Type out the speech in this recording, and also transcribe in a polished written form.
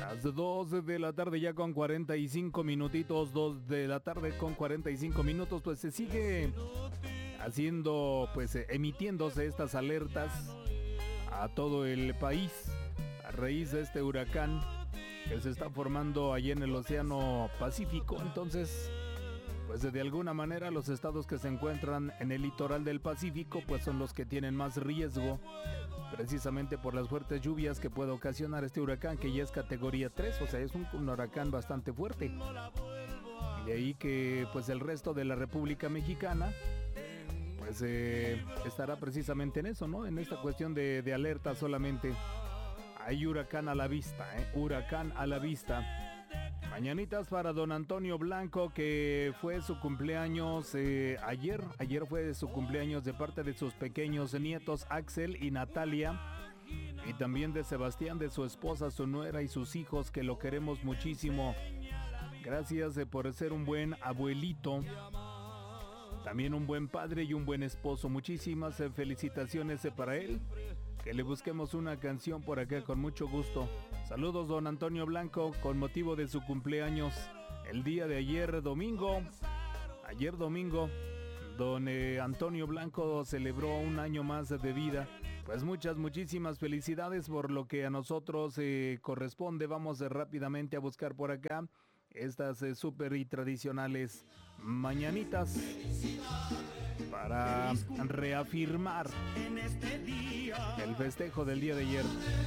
Las 2 de la tarde ya con 45 minutitos, 2 de la tarde con 45 minutos, pues se sigue haciendo, pues emitiéndose estas alertas a todo el país a raíz de este huracán que se está formando allí en el Océano Pacífico. Entonces, pues de alguna manera los estados que se encuentran en el litoral del Pacífico pues son los que tienen más riesgo, precisamente por las fuertes lluvias que puede ocasionar este huracán, que ya es categoría 3, o sea, es un huracán bastante fuerte. De ahí que pues el resto de la República Mexicana pues estará precisamente en eso, ¿no? En esta cuestión de alerta solamente. Hay huracán a la vista, huracán a la vista. Mañanitas para don Antonio Blanco, que fue su cumpleaños ayer. Ayer fue su cumpleaños de parte de sus pequeños nietos Axel y Natalia. Y también de Sebastián, de su esposa, su nuera y sus hijos, que lo queremos muchísimo. Gracias por ser un buen abuelito. También un buen padre y un buen esposo. Muchísimas felicitaciones para él. Que le busquemos una canción por acá con mucho gusto. Saludos don Antonio Blanco con motivo de su cumpleaños el día de ayer domingo. Ayer domingo don Antonio Blanco celebró un año más de vida. Pues muchísimas felicidades por lo que a nosotros corresponde. Vamos rápidamente a buscar por acá estas súper y tradicionales mañanitas para reafirmar el festejo del día de ayer.